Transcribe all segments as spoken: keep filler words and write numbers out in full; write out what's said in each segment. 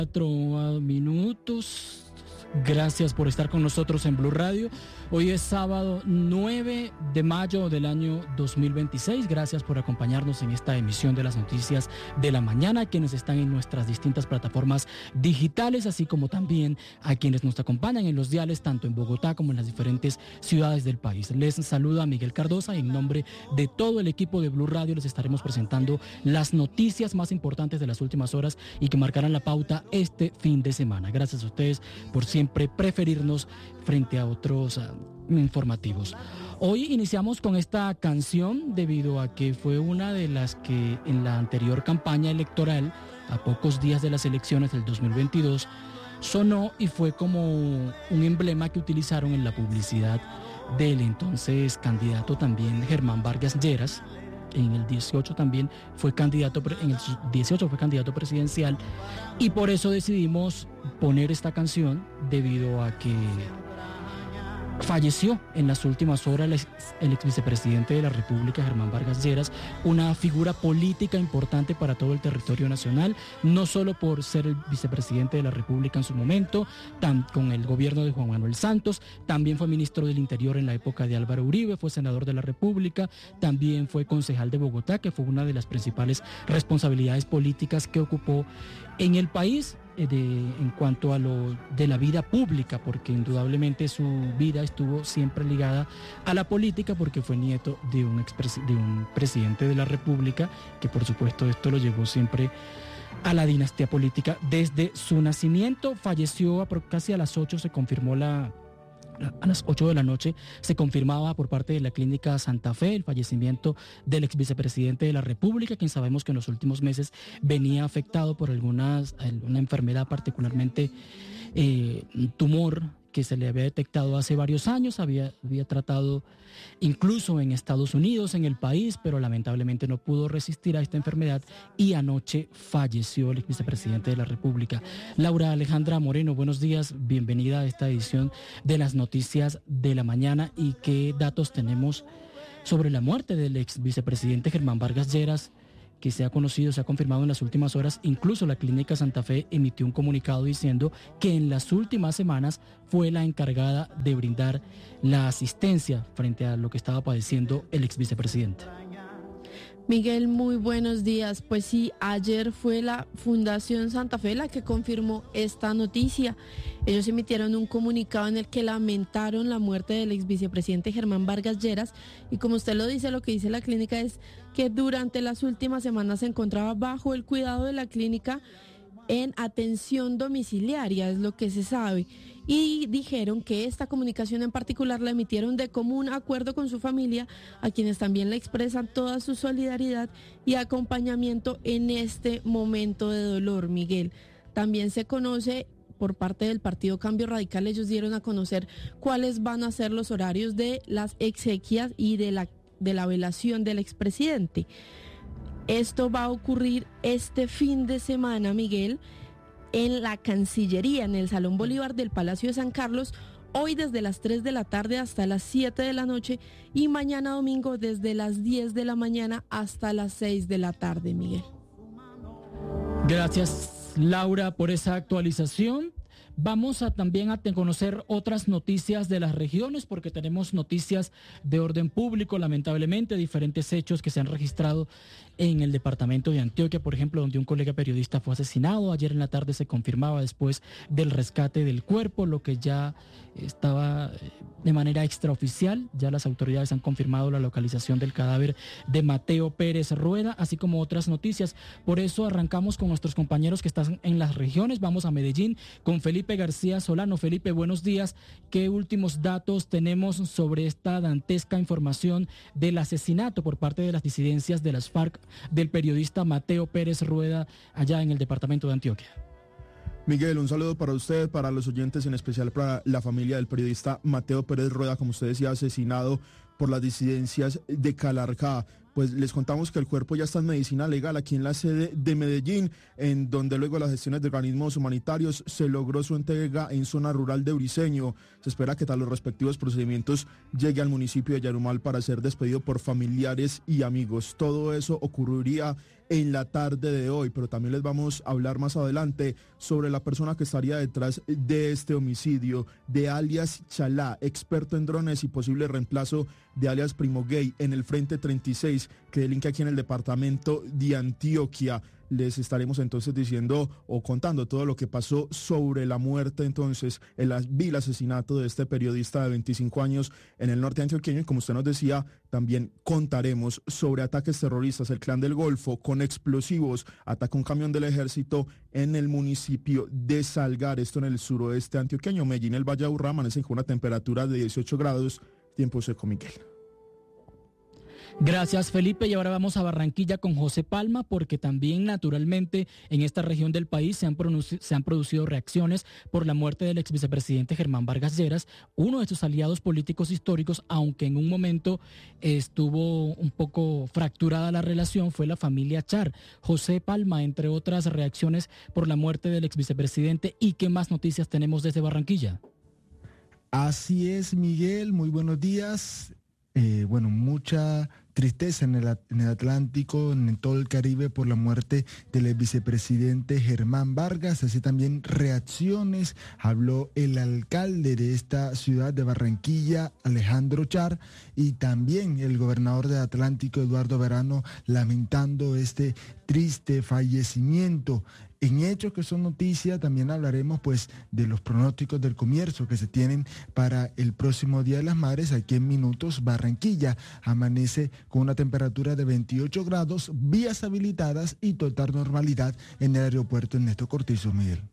Cuatro minutos. Gracias por estar con nosotros en Blue Radio. Hoy es sábado nueve de mayo del año dos mil veintiséis. Gracias por acompañarnos en esta emisión de las noticias de la mañana, a quienes están en nuestras distintas plataformas digitales, así como también a quienes nos acompañan en los diales, tanto en Bogotá como en las diferentes ciudades del país. Les saluda Miguel Cardosa y en nombre de todo el equipo de Blue Radio les estaremos presentando las noticias más importantes de las últimas horas y que marcarán la pauta este fin de semana. Gracias a ustedes por siempre preferirnos frente a otros uh, informativos. Hoy iniciamos con esta canción debido a que fue una de las que en la anterior campaña electoral, a pocos días de las elecciones del dos mil veintidós, sonó y fue como un emblema que utilizaron en la publicidad del entonces candidato también Germán Vargas Lleras. En el dieciocho también fue candidato, en el dieciocho fue candidato presidencial, y por eso decidimos poner esta canción debido a que falleció en las últimas horas el ex, el ex vicepresidente de la República, Germán Vargas Lleras, una figura política importante para todo el territorio nacional, no solo por ser el vicepresidente de la República en su momento, tan, con el gobierno de Juan Manuel Santos, también fue ministro del Interior en la época de Álvaro Uribe, fue senador de la República, también fue concejal de Bogotá, que fue una de las principales responsabilidades políticas que ocupó en el país. De, en cuanto a lo de la vida pública, porque indudablemente su vida estuvo siempre ligada a la política, porque fue nieto de un, expres, de un presidente de la República, que por supuesto esto lo llevó siempre a la dinastía política desde su nacimiento. Falleció a, casi a las ocho, se confirmó la... A las ocho de la noche se confirmaba por parte de la Clínica Santa Fe el fallecimiento del ex vicepresidente de la República, quien sabemos que en los últimos meses venía afectado por algunas, una enfermedad, particularmente eh, un tumor que se le había detectado hace varios años, había, había tratado incluso en Estados Unidos, en el país, pero lamentablemente no pudo resistir a esta enfermedad y anoche falleció el ex vicepresidente de la República. Laura Alejandra Moreno, buenos días, bienvenida a esta edición de las noticias de la mañana. ¿Y qué datos tenemos sobre la muerte del ex vicepresidente Germán Vargas Lleras, que se ha conocido, se ha confirmado en las últimas horas? Incluso la Clínica Santa Fe emitió un comunicado diciendo que en las últimas semanas fue la encargada de brindar la asistencia frente a lo que estaba padeciendo el ex vicepresidente. Miguel, muy buenos días. Pues sí, ayer fue la Fundación Santa Fe la que confirmó esta noticia. Ellos emitieron un comunicado en el que lamentaron la muerte del ex vicepresidente Germán Vargas Lleras, y como usted lo dice, lo que dice la clínica es que durante las últimas semanas se encontraba bajo el cuidado de la clínica en atención domiciliaria, es lo que se sabe. Y dijeron que esta comunicación en particular la emitieron de común acuerdo con su familia, a quienes también le expresan toda su solidaridad y acompañamiento en este momento de dolor, Miguel. También se conoce por parte del Partido Cambio Radical, ellos dieron a conocer cuáles van a ser los horarios de las exequias y de la, de la velación del expresidente. Esto va a ocurrir este fin de semana, Miguel, en la Cancillería, en el Salón Bolívar del Palacio de San Carlos, hoy desde las tres de la tarde hasta las siete de la noche y mañana domingo desde las diez de la mañana hasta las seis de la tarde, Miguel. Gracias, Laura, por esa actualización. Vamos a también a conocer otras noticias de las regiones, porque tenemos noticias de orden público, lamentablemente, diferentes hechos que se han registrado en el departamento de Antioquia, por ejemplo, donde un colega periodista fue asesinado. Ayer en la tarde se confirmaba después del rescate del cuerpo, lo que ya estaba de manera extraoficial. Ya las autoridades han confirmado la localización del cadáver de Mateo Pérez Rueda, así como otras noticias. Por eso arrancamos con nuestros compañeros que están en las regiones. Vamos a Medellín con Felipe García Solano. Felipe, buenos días. ¿Qué últimos datos tenemos sobre esta dantesca información del asesinato por parte de las disidencias de las FARC del periodista Mateo Pérez Rueda allá en el departamento de Antioquia? Miguel, un saludo para usted, para los oyentes, en especial para la familia del periodista Mateo Pérez Rueda, como usted decía, asesinado por las disidencias de Calarcá. pues les contamos que el cuerpo ya está en medicina legal aquí en la sede de Medellín, en donde luego de las gestiones de organismos humanitarios se logró su entrega en zona rural de Briceño. Se espera que tras los respectivos procedimientos llegue al municipio de Yarumal para ser despedido por familiares y amigos. Todo eso ocurriría en la tarde de hoy, pero también les vamos a hablar más adelante sobre la persona que estaría detrás de este homicidio, de alias Chalá, experto en drones y posible reemplazo de alias Primo Gay en el Frente treinta y seis, que delinque aquí en el departamento de Antioquia. Les estaremos entonces diciendo o contando todo lo que pasó sobre la muerte entonces, el vil asesinato de este periodista de veinticinco años en el norte antioqueño, y como usted nos decía, también contaremos sobre ataques terroristas. El Clan del Golfo con explosivos atacó un camión del ejército en el municipio de Salgar, esto en el suroeste antioqueño. Medellín, el Valle de Aburrá, amanecen con una temperatura de dieciocho grados, tiempo seco, Miguel. Gracias, Felipe, y ahora vamos a Barranquilla con José Palma, porque también naturalmente en esta región del país se han, se han producido reacciones por la muerte del ex vicepresidente Germán Vargas Lleras, uno de sus aliados políticos históricos, aunque en un momento estuvo un poco fracturada la relación, fue la familia Char. José Palma, entre otras reacciones por la muerte del ex vicepresidente, ¿y qué más noticias tenemos desde Barranquilla? Así es, Miguel, muy buenos días. Eh, bueno, mucha tristeza en el, en el Atlántico, en todo el Caribe, por la muerte del vicepresidente Germán Vargas. Así también reacciones. Habló el alcalde de esta ciudad de Barranquilla, Alejandro Char, y también el gobernador del Atlántico, Eduardo Verano, lamentando este triste fallecimiento. En hechos que son noticia, también hablaremos pues de los pronósticos del comercio que se tienen para el próximo Día de las Madres. Aquí en minutos, Barranquilla amanece con una temperatura de veintiocho grados, vías habilitadas y total normalidad en el aeropuerto Ernesto Cortizo, Miguel.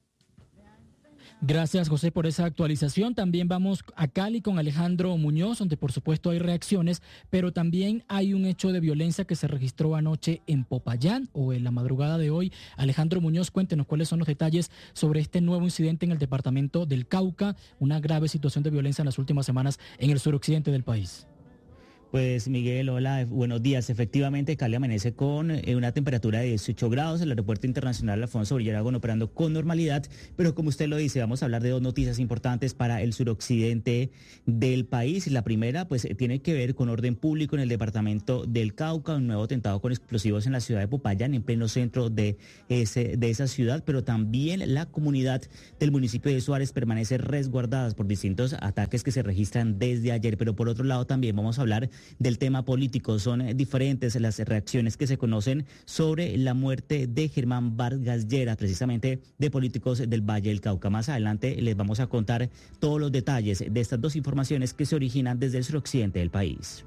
Gracias, José, por esa actualización. También vamos a Cali con Alejandro Muñoz, donde por supuesto hay reacciones, pero también hay un hecho de violencia que se registró anoche en Popayán o en la madrugada de hoy. Alejandro Muñoz, cuéntenos cuáles son los detalles sobre este nuevo incidente en el departamento del Cauca, una grave situación de violencia en las últimas semanas en el suroccidente del país. Pues Miguel, hola, buenos días. Efectivamente, Cali amanece con eh, una temperatura de dieciocho grados, el aeropuerto internacional Alfonso Uribe Aragón operando con normalidad, pero como usted lo dice, vamos a hablar de dos noticias importantes para el suroccidente del país. La primera, pues tiene que ver con orden público en el departamento del Cauca, un nuevo atentado con explosivos en la ciudad de Popayán, en pleno centro de, ese, de esa ciudad, pero también la comunidad del municipio de Suárez permanece resguardada por distintos ataques que se registran desde ayer. Pero por otro lado también vamos a hablar del tema político. Son diferentes las reacciones que se conocen sobre la muerte de Germán Vargas Lleras, precisamente de políticos del Valle del Cauca. Más adelante les vamos a contar todos los detalles de estas dos informaciones que se originan desde el suroccidente del país.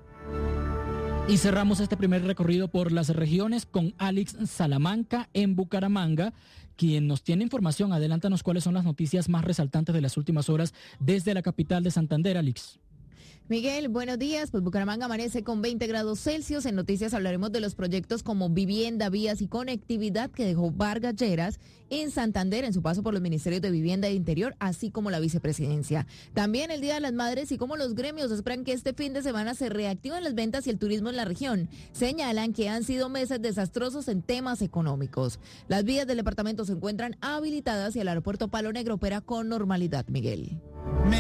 Y cerramos este primer recorrido por las regiones con Alex Salamanca en Bucaramanga, quien nos tiene información. Adelántanos cuáles son las noticias más resaltantes de las últimas horas desde la capital de Santander, Alex. Miguel, buenos días. Pues Bucaramanga amanece con veinte grados Celsius. En noticias hablaremos de los proyectos como vivienda, vías y conectividad que dejó Vargas Lleras en Santander en su paso por los ministerios de Vivienda e Interior, así como la vicepresidencia. También el Día de las Madres y cómo los gremios esperan que este fin de semana se reactiven las ventas y el turismo en la región. Señalan que han sido meses desastrosos en temas económicos. Las vías del departamento se encuentran habilitadas y el aeropuerto Palo Negro opera con normalidad, Miguel.